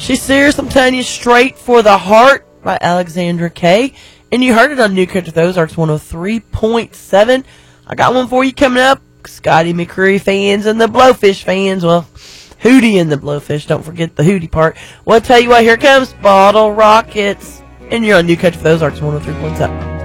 She's serious, I'm telling you, Straight for the Heart by Alexandra Kay. And you heard it on New Country with Ozarks 103.7. I got one for you coming up. Scotty McCreery fans and the Blowfish fans. Well, Hootie and the Blowfish. Don't forget the Hootie part. Well, I'll tell you what, here comes Bottle Rockets. And you're on New Country with Ozarks 103.7.